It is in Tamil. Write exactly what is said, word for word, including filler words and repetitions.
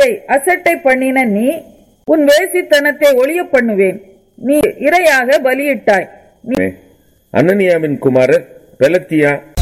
சபையை அசட்டை பண்ணின நீ உன் வேசித்தனத்தை ஒளிய பண்ணுவேன். நீ இரையாக பலியிட்டாய். அனனியாவின் குமாரர் பெலத்தியா,